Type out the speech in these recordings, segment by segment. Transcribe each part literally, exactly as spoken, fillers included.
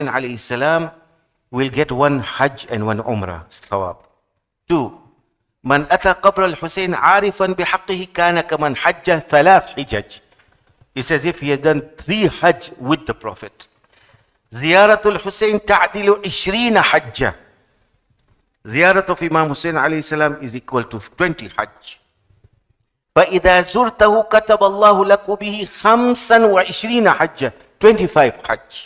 alayhi salam will get one Hajj and one Umrah thawab. Two, Man ata qabr al-Hussein arifan bihaqqihi kana kaman hajja thalath hijaj. It's as if he has done three Hajj with the Prophet. Ziyaratul Hussein ta'dilu ishrina hajja. Ziyarat of Imam Hussein alayhi salam is equal to twenty Hajj. فَإِذَا زُرْتَهُ كَتَبَ اللَّهُ لَكُ بِهِ خَمْسًا وَعِشْرِينَ حَجَّةً, twenty-five Hajj.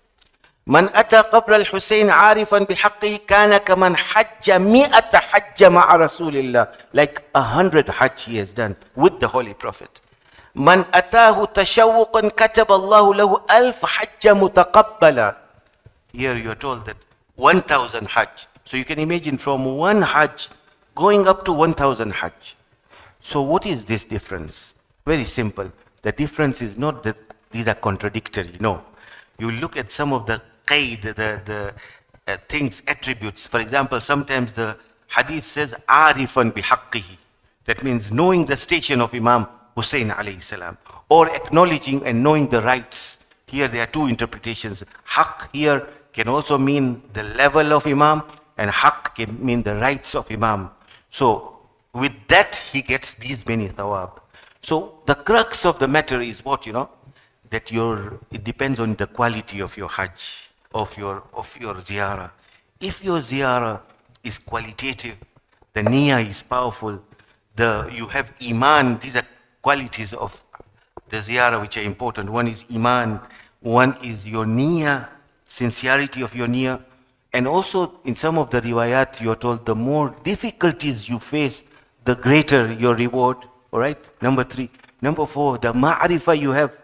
من أتى قبر الحسين عارفا بحقه كان كمن حج مئة حج مع رسول الله, like a hundred Hajj he has done with the Holy Prophet. من أتاه تشوقا كتب الله له ألف حج متقبلا. Here you are told that one thousand Hajj. So you can imagine from one Hajj going up to one thousand Hajj. So what is this difference? Very simple. The difference is not that these are contradictory. No. You look at some of the qaid, the, the uh, things, attributes. For example, sometimes the hadith says, arifan bihaqqihi. That means knowing the station of Imam Hussein alayhi salam. Or acknowledging and knowing the rights. Here there are two interpretations. Haqq here can also mean the level of Imam, and haqq can mean the rights of Imam. So, with that, he gets these many thawab. So the crux of the matter is what, you know, that your, it depends on the quality of your Hajj, of your, of your ziyarah. If your ziyarah is qualitative, the niyyah is powerful, the, you have iman, these are qualities of the ziyarah which are important. One is iman, one is your niyyah, sincerity of your niyyah. And also in some of the riwayat, you are told the more difficulties you face, the greater your reward. All right, number three. Number four, the ma'rifah you have,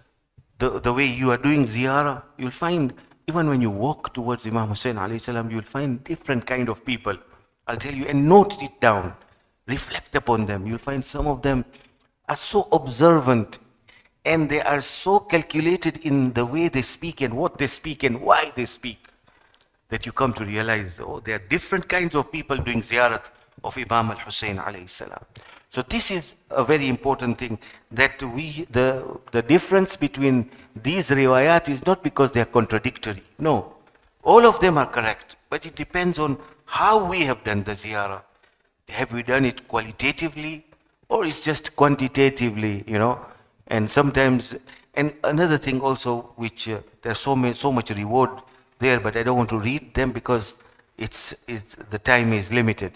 the, the way you are doing ziyarah, you'll find, even when you walk towards Imam Hussein alayhi salam, you'll find different kind of people. I'll tell you, and note it down, reflect upon them. You'll find some of them are so observant, and they are so calculated in the way they speak and what they speak and why they speak, that you come to realize, oh, there are different kinds of people doing ziyarat of Imam al-Hussein alayhi salam. So this is a very important thing, that we, the, the difference between these riwayat is not because they are contradictory. No, all of them are correct, but it depends on how we have done the ziyarah. Have we done it qualitatively, or it's just quantitatively, you know? And sometimes, and another thing also, which uh, there's so many, so much reward there, but I don't want to read them because it's, it's, the time is limited.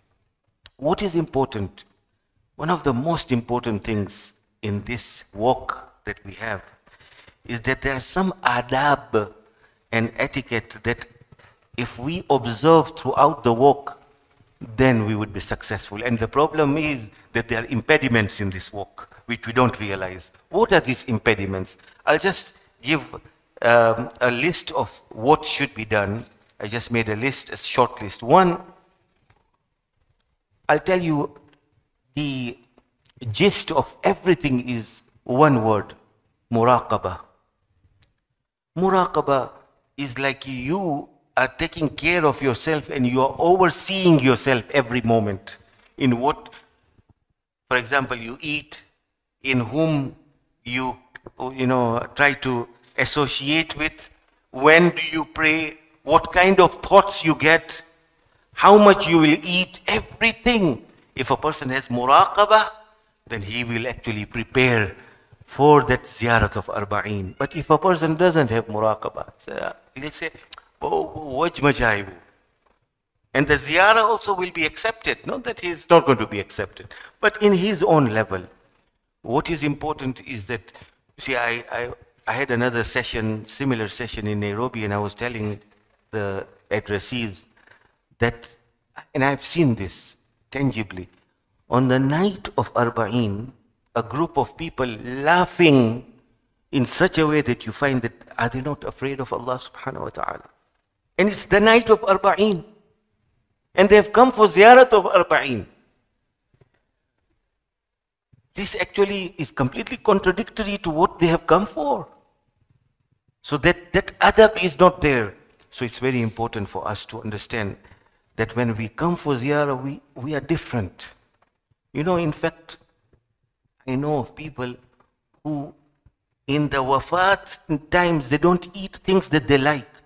What is important? One of the most important things in this walk that we have is that there are some adab and etiquette that if we observe throughout the walk, then we would be successful. And the problem is that there are impediments in this walk, which we don't realize. What are these impediments? I'll just give um, a list of what should be done. I just made a list, a short list. One, I'll tell you, the gist of everything is one word, muraqabah. Muraqabah is like you are taking care of yourself and you are overseeing yourself every moment. In what, for example, you eat, in whom you, you know, try to associate with, when do you pray, what kind of thoughts you get, how much you will eat, everything. If a person has muraqabah, then he will actually prepare for that ziyarat of arba'een. But if a person doesn't have muraqabah, so he'll say, oh, wajh majaibu. And the ziyarah also will be accepted. Not that he is not going to be accepted, but in his own level. What is important is that, see, I, I, I had another session, similar session in Nairobi, and I was telling the addressees that, and I've seen this tangibly, on the night of Arba'een, a group of people laughing in such a way that you find that, are they not afraid of Allah subhanahu wa ta'ala? And it's the night of Arba'een. And they have come for ziyarat of Arba'een. This actually is completely contradictory to what they have come for. So that, that adab is not there. So it's very important for us to understand that when we come for ziyarah, we, we are different. You know, in fact, I know of people who in the wafat times, they don't eat things that they like.